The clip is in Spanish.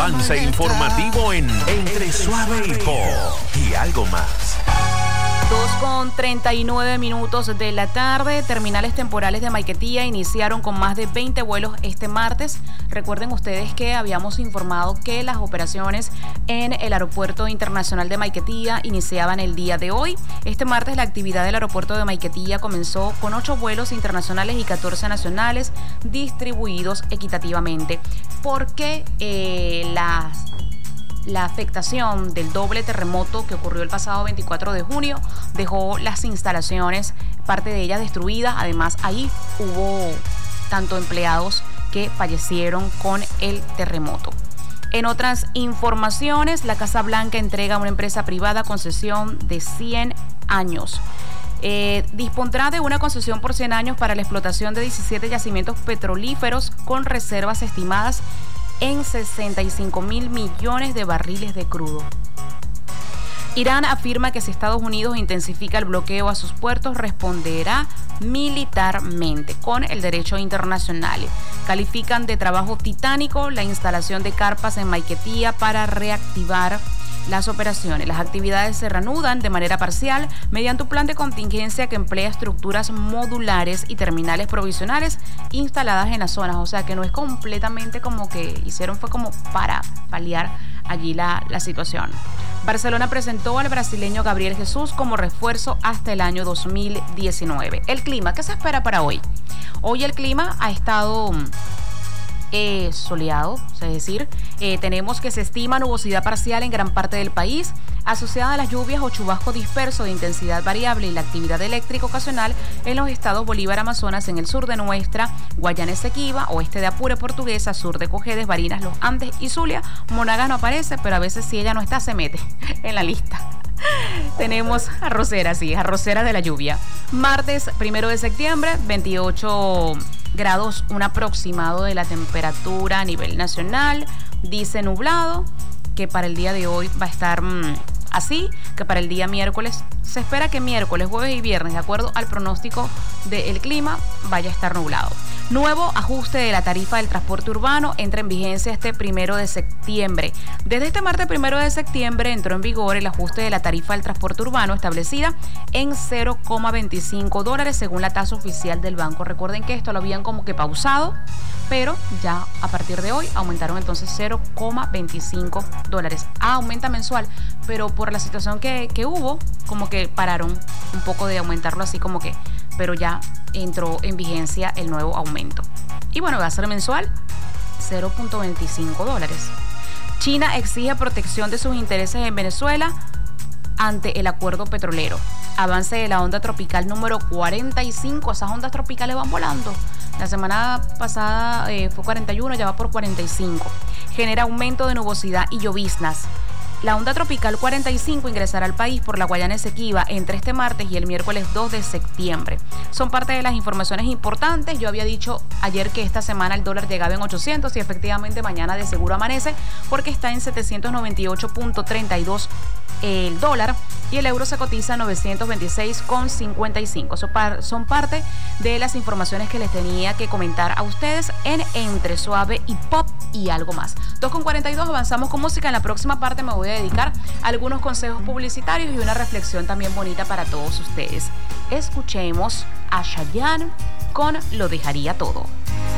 avance informativo en Entre Suave y Pop y algo más. 2:39 de la tarde. Terminales temporales de Maiquetía iniciaron con más de 20 vuelos este martes. Recuerden ustedes que habíamos informado que las operaciones en el Aeropuerto Internacional de Maiquetía iniciaban el día de hoy. Este martes la actividad del Aeropuerto de Maiquetía comenzó con 8 vuelos internacionales y 14 nacionales distribuidos equitativamente. Porque la afectación del doble terremoto que ocurrió el pasado 24 de junio dejó las instalaciones, parte de ellas destruidas. Además, ahí hubo tanto empleados que fallecieron con el terremoto. En otras informaciones, la Casa Blanca entrega a una empresa privada concesión de 100 años. Dispondrá de una concesión por 100 años para la explotación de 17 yacimientos petrolíferos con reservas estimadas en 65.000 millones de barriles de crudo. Irán afirma que si Estados Unidos intensifica el bloqueo a sus puertos, responderá militarmente con el derecho internacional. Califican de trabajo titánico la instalación de carpas en Maiquetía para reactivar las operaciones. Las actividades se reanudan de manera parcial mediante un plan de contingencia que emplea estructuras modulares y terminales provisionales instaladas en las zonas. O sea que no es completamente como que hicieron, fue como para paliar allí la situación. Barcelona presentó al brasileño Gabriel Jesús como refuerzo hasta el año 2019. El clima, ¿qué se espera para hoy? Hoy el clima ha estado soleado, es decir, tenemos que se estima nubosidad parcial en gran parte del país, asociada a las lluvias o chubasco disperso de intensidad variable y la actividad eléctrica ocasional en los estados Bolívar, Amazonas, en el sur de nuestra, Guayana Esequiba, oeste de Apure, Portuguesa, sur de Cojedes, Barinas, Los Andes y Zulia. Monagas no aparece, pero a veces si ella no está, se mete en la lista. Tenemos arrocera, sí, arrocera de la lluvia. Martes 1 de septiembre, 28 grados, un aproximado de la temperatura a nivel nacional. Dice nublado, que para el día de hoy va a estar así, que para el día miércoles, se espera que miércoles, jueves y viernes, de acuerdo al pronóstico del clima, vaya a estar nublado. Nuevo ajuste de la tarifa del transporte urbano entra en vigencia este 1 de septiembre. Desde este martes 1 de septiembre entró en vigor el ajuste de la tarifa del transporte urbano establecida en $0.25 según la tasa oficial del banco. Recuerden que esto lo habían como que pausado, pero ya a partir de hoy aumentaron entonces $0.25. Aumenta mensual, pero por la situación que hubo, como que pararon un poco de aumentarlo así como que, pero ya entró en vigencia el nuevo aumento. Y bueno, va a ser mensual, $0.25. China exige protección de sus intereses en Venezuela ante el acuerdo petrolero. Avance de la onda tropical número 45. Esas ondas tropicales van volando. La semana pasada fue 41, ya va por 45. Genera aumento de nubosidad y lloviznas. La onda tropical 45 ingresará al país por la Guayana Esequiba entre este martes y el miércoles 2 de septiembre. Son parte de las informaciones importantes. Yo había dicho ayer que esta semana el dólar llegaba en 800 y efectivamente mañana de seguro amanece porque está en 798.32 el dólar y el euro se cotiza a 926,55. Son parte de las informaciones que les tenía que comentar a ustedes en Entre Suave y Pop y algo más. 2:42, avanzamos con música. En la próxima parte me voy a dedicar a algunos consejos publicitarios y una reflexión también bonita para todos ustedes. Escuchemos a Chayanne con Lo Dejaría Todo.